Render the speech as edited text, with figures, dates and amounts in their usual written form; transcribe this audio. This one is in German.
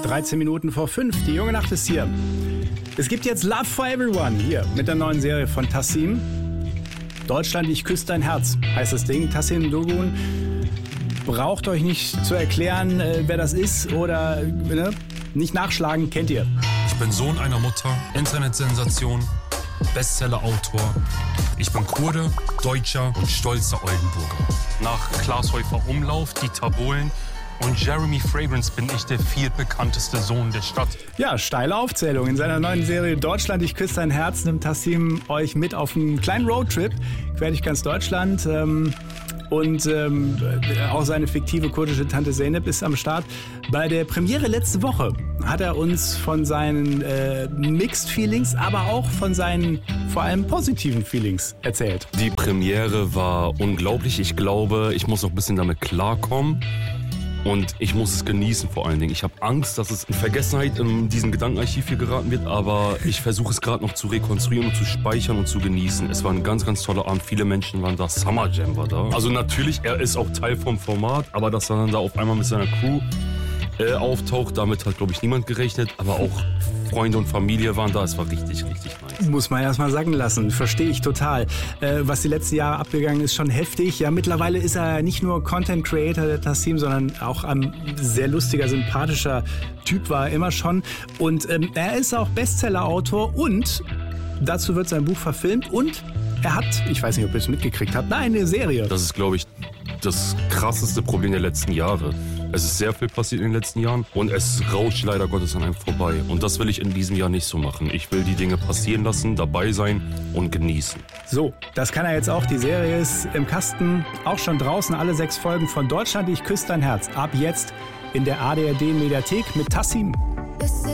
13 Minuten vor 5. Die junge Nacht ist hier. Es gibt jetzt Love for Everyone hier mit der neuen Serie von Tassim. Deutschland, ich küsse dein Herz heißt das Ding. Tassim Dogun braucht euch nicht zu erklären, wer das ist oder nicht nachschlagen, kennt ihr. Ich bin Sohn einer Mutter, Internetsensation, Bestseller-Autor. Ich bin Kurde, Deutscher und stolzer Oldenburger. Nach Klaas Häufer Umlauf, Dieter Bohlen und Jeremy Fragrance bin ich der viertbekannteste Sohn der Stadt. Ja, steile Aufzählung. In seiner neuen Serie Deutschland, ich küsse dein Herz nimmt Tassim euch mit auf einen kleinen Roadtrip quer durch ganz Deutschland. Und auch seine fiktive kurdische Tante Zeynep ist am Start. Bei der Premiere letzte Woche hat er uns von seinen Mixed Feelings, aber auch von seinen vor allem positiven Feelings erzählt. Die Premiere war unglaublich. Ich glaube, ich muss noch ein bisschen damit klarkommen. Und ich muss es genießen vor allen Dingen. Ich habe Angst, dass es in Vergessenheit in diesem Gedankenarchiv hier geraten wird, aber ich versuche es gerade noch zu rekonstruieren und zu speichern und zu genießen. Es war ein ganz, ganz toller Abend. Viele Menschen waren da. Summer Jam war da. Also natürlich, er ist auch Teil vom Format, aber dass er dann da auf einmal mit seiner Crew auftaucht, damit hat, glaube ich, niemand gerechnet. Aber auch Freunde und Familie waren da. Es war richtig, richtig nice. Muss man erst mal sagen lassen. Verstehe ich total. Was die letzten Jahre abgegangen ist, schon heftig. Ja, mittlerweile ist er nicht nur Content Creator der Tassim, sondern auch ein sehr lustiger, sympathischer Typ war er immer schon. Und er ist auch Bestseller-Autor und dazu wird sein Buch verfilmt und er hat, ich weiß nicht, ob ihr es mitgekriegt habt, eine Serie. Das ist, glaube ich, das krasseste Problem der letzten Jahre. Es ist sehr viel passiert in den letzten Jahren und es rauscht leider Gottes an einem vorbei. Und das will ich in diesem Jahr nicht so machen. Ich will die Dinge passieren lassen, dabei sein und genießen. So, das kann er jetzt auch. Die Serie ist im Kasten, auch schon draußen. Alle 6 Folgen von Deutschland, ich küsse dein Herz. Ab jetzt in der ARD Mediathek mit Tassim.